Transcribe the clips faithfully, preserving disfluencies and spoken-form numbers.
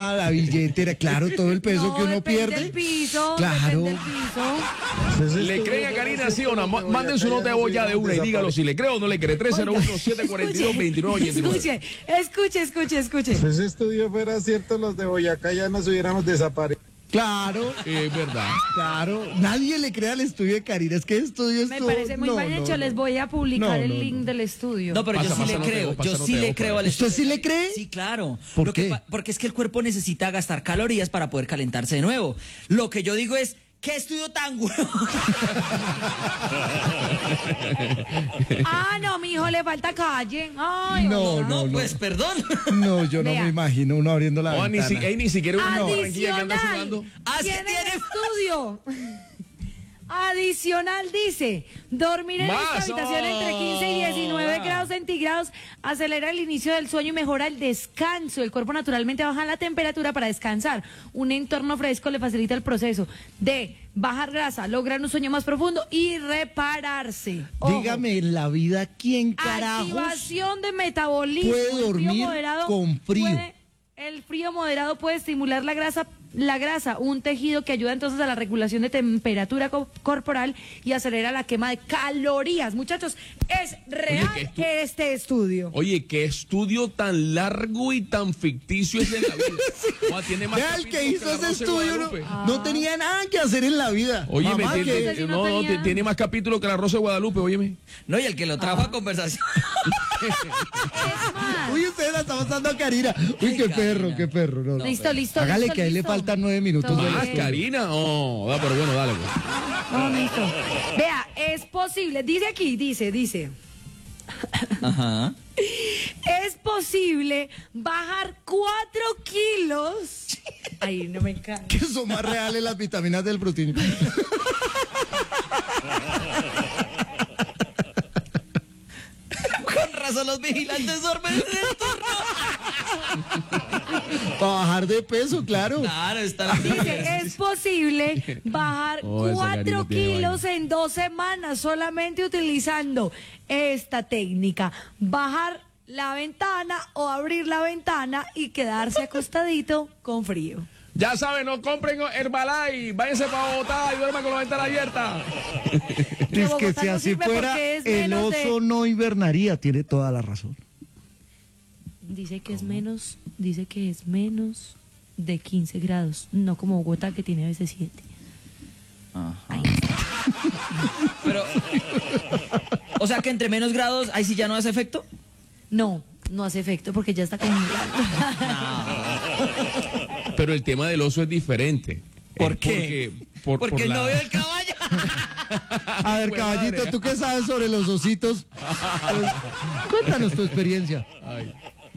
Ah, la billetera, claro, todo el peso No, que uno depende pierde. del piso, Claro. depende del piso. ¿Le creen a Karina, sí o no? Ma- Manden su nota de voz ya de una y dígalo si le creo o no le cree. tres cero uno, siete cuatro dos, dos nueve ocho nueve. Escuche, escuche, escuche, escuche. Si ese estudio fuera cierto, los de Boyacá ya nos hubiéramos desaparecido. Claro, Es verdad. claro. Nadie le crea al estudio de Karina. Es que el estudio Me estuvo... parece muy no, mal no, hecho. no. Les voy a publicar No, el no, link no. del estudio. No, pero Pasa, yo sí pasa, le no te creo, veo, pasa, yo no sí te le veo, creo por al ahí. ¿Usted estudio. sí le cree? Sí, claro. ¿Por Lo que qué? pa- porque es que el cuerpo necesita gastar calorías para poder calentarse de nuevo. Lo que yo digo es, ¿qué estudio tan huevo? Ah, no, mi hijo, le falta calle. Ay, No, oiga. No, no. pues perdón. No, yo no Vea. me imagino uno abriendo la Oh, ni, si, ventana. ey, ni siquiera una Barranquilla que anda Adicional, sudando. Así tiene tiene- estudio. Adicional dice, dormir en Más. esta habitación entre quince y diecinueve Ah. grados centígrados acelera el inicio del sueño y mejora el descanso. El cuerpo naturalmente baja la temperatura para descansar. Un entorno fresco le facilita el proceso de bajar grasa, lograr un sueño más profundo y repararse. Ojo. Dígame, en la vida, ¿quién carajos? Activación de metabolismo. puede El frío dormir moderado con frío? puede- el frío moderado puede estimular la grasa, la grasa, un tejido que ayuda entonces a la regulación de temperatura co- corporal y acelera la quema de calorías. Muchachos, es real ¿qué estu- este estudio. Oye, qué estudio tan largo y tan ficticio es en la vida. Joder, tiene más Vea, el que capítulos hizo la ese Rosa de estudio no, Guadalupe. no tenía nada que hacer en la vida. Oye, Mamá, me que- tiene, Ese sí no no, no, tenía. tiene más capítulos que la Rosa de Guadalupe, óyeme. No, y el que lo trajo a conversación. Es más. Uy, usted la está pasando a Karina. Uy, qué Ay, perro, Karina. qué perro. No, no. Listo, listo. Hágale listo, que a él le listo. faltan nueve minutos Todo del Más, bien. Karina. Oh, da, pero bueno, dale. Pues. No, listo. Vea, es posible, dice aquí, dice, dice. Ajá. Es posible bajar cuatro kilos. Ay, no me encanta. Que son más reales las vitaminas del proteína. Con razón los vigilantes duermen en el turno. Para bajar de peso, claro. Claro, está Dice, es posible bajar Oh, esa cuatro Karina tiene kilos en dos semanas solamente utilizando esta técnica. Bajar la ventana o abrir la ventana y quedarse acostadito con frío. Ya saben, no compren Herbalife. Váyanse para Bogotá y duerman con la ventana abierta. Que Es que Bogotá si no así sirve fuera, porque es el menos de- oso no hibernaría. Tiene toda la razón. Dice que es menos, dice que es menos de quince grados, no como Bogotá que tiene a veces siete. Pero, o sea que entre menos grados, ahí sí ya no hace efecto. No, no hace efecto porque ya está congelando. Pero el tema del oso es diferente. ¿Por Es qué? Porque, por, Porque por el la- novio del caballo. A ver, Buena caballito, madre. ¿tú qué sabes sobre los ositos? Cuéntanos tu experiencia. Ay.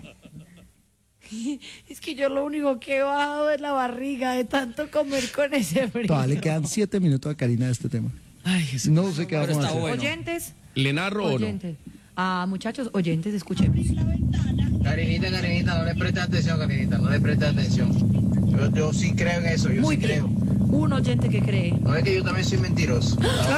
Es que yo lo único que he bajado es la barriga de tanto comer con ese frío. Todavía le quedan siete minutos a Karina de este tema. Ay, Jesús. No sé qué Pero vamos a está hacer. bueno. Oyentes, ¿Le narro o no? oyentes. Ah, muchachos, oyentes, escuchemos. Carinita, Carinita, no le preste atención, Carinita, no le preste atención. Yo, yo sí creo en eso, yo Muy sí bien. creo. Un oyente que cree. No es que yo también soy mentiroso.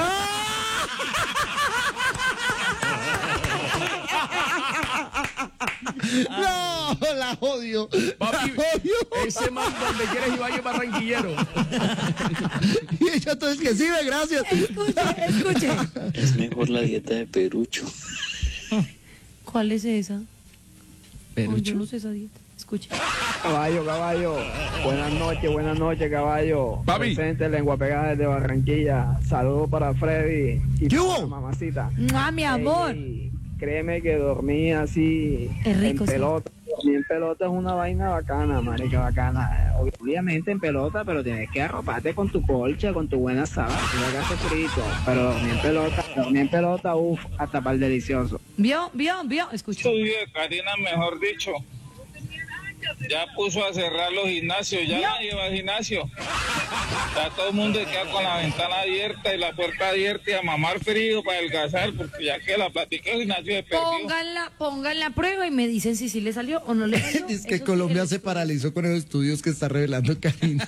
No, la odio. Papi, La odio. ese man donde quieres y vaya barranquillero. Y ella entonces que sí, ve, gracias. Escuche, escuche. Es mejor la dieta de Perucho. ¿Cuál es esa? Perucho. Oh, yo no sé esa dieta. Escuche. Caballo, caballo. Buenas noches, buenas noches, caballo. Papi. Presente, lengua pegada desde Barranquilla. Saludos para Freddy y ¿Qué para hubo? la mamacita. Ah, mi amor. Ey, créeme que dormí así Es rico, en sí. pelota. Dormir en pelota es una vaina bacana, marica, bacana. Obviamente en pelota, pero tienes que arroparte con tu colcha, con tu buena sábana. No hagas frito. Pero dormir en pelota, dormir en pelota, uff, hasta para el delicioso. ¿Vio? ¿Vio? ¿Vio? Escuche. Estudio de Karina, mejor dicho, ya puso a cerrar los gimnasios, ya nadie va al gimnasio. Ya todo el mundo queda con la ventana abierta y la puerta abierta y a mamar frío para adelgazar, porque ya que la platica del gimnasio es perdido. Pónganla, pónganla a prueba y me dicen si sí le salió o no le salió. Es que Eso sí Colombia es- se paralizó con esos estudios que está revelando Karina.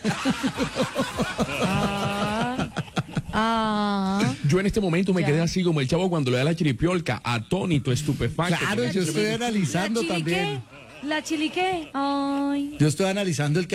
Ah, ah. Yo en este momento me Ya. quedé así como el chavo cuando le da la chiripiolca, atónito, estupefacto. Claro, yo estoy analizando ¿La chiliqué? también. ¿La chiliqué? Ay. Yo estoy analizando el